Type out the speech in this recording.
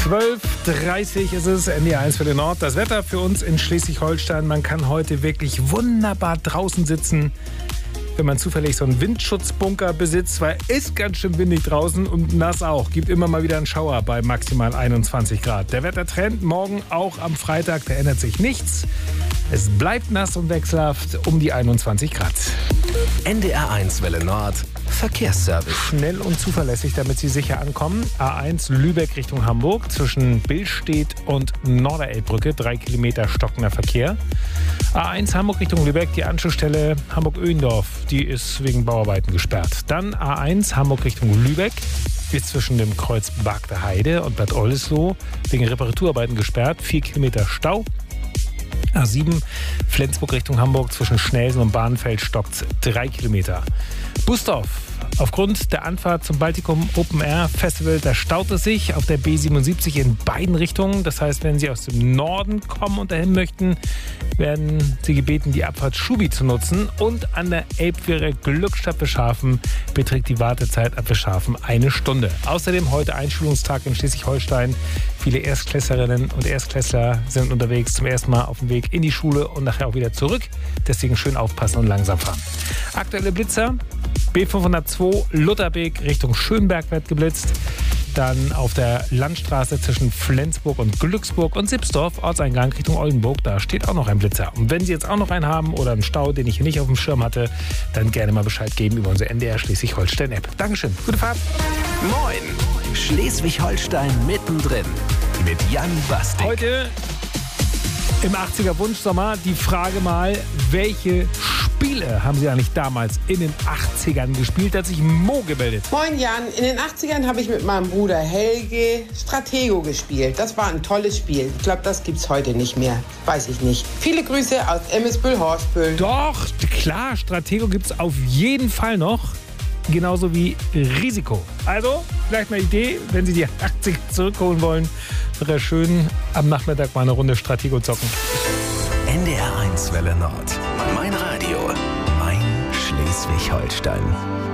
12:30 ist es, NDR1 für den Nord. Das Wetter für uns in Schleswig-Holstein. Man kann heute wirklich wunderbar draußen sitzen, wenn man zufällig so einen Windschutzbunker besitzt, weil es ist ganz schön windig draußen und nass auch. Gibt immer mal wieder einen Schauer bei maximal 21 Grad. Der Wettertrend morgen auch am Freitag, da ändert sich nichts. Es bleibt nass und wechselhaft um die 21 Grad. NDR1 Welle Nord, Verkehrsservice. Schnell und zuverlässig, damit Sie sicher ankommen. A1 Lübeck Richtung Hamburg zwischen Billstedt und Norderelbbrücke, 3 Kilometer stockender Verkehr. A1 Hamburg Richtung Lübeck, die Anschlussstelle Hamburg-Öhendorf, die ist wegen Bauarbeiten gesperrt. Dann A1 Hamburg Richtung Lübeck, ist zwischen dem Kreuz Bagder Heide und Bad Oldesloe wegen Reparaturarbeiten gesperrt, 4 Kilometer Stau. A7 Flensburg Richtung Hamburg zwischen Schnelsen und Bahnfeld stockt 3 Kilometer. Busdorf. Aufgrund der Anfahrt zum Baltikum Open Air Festival, da staut es sich auf der B77 in beiden Richtungen. Das heißt, wenn Sie aus dem Norden kommen und dahin möchten, werden Sie gebeten, die Abfahrt Schubi zu nutzen. Und an der Elbquere Glückstadt Bischhafen beträgt die Wartezeit ab Bischhafen 1 Stunde. Außerdem heute Einschulungstag in Schleswig-Holstein. Viele Erstklässlerinnen und Erstklässler sind unterwegs zum ersten Mal auf dem Weg in die Schule und nachher auch wieder zurück. Deswegen schön aufpassen und langsam fahren. Aktuelle Blitzer. B502 Lutherbeek Richtung Schönberg wird geblitzt. Dann auf der Landstraße zwischen Flensburg und Glücksburg und Sipsdorf, Ortseingang Richtung Oldenburg, da steht auch noch ein Blitzer. Und wenn Sie jetzt auch noch einen haben oder einen Stau, den ich hier nicht auf dem Schirm hatte, dann gerne mal Bescheid geben über unsere NDR Schleswig-Holstein-App. Dankeschön, gute Fahrt. Moin, Schleswig-Holstein mittendrin mit Jan Bastik. Heute im 80er Wunschsommer die Frage mal, welche Spiele haben Sie eigentlich damals in den 80ern gespielt? Da hat sich Mo gemeldet. Moin Jan, in den 80ern habe ich mit meinem Bruder Helge Stratego gespielt. Das war ein tolles Spiel. Ich glaube, das gibt's heute nicht mehr. Weiß ich nicht. Viele Grüße aus Emmesbüll-Horstbüll. Doch, klar, Stratego gibt's auf jeden Fall noch. Genauso wie Risiko. Also, vielleicht eine Idee, wenn Sie die 80er zurückholen wollen, wäre schön am Nachmittag mal eine Runde Stratego zocken. NDR1 Welle Nord. Mein Radio. Mein Schleswig-Holstein.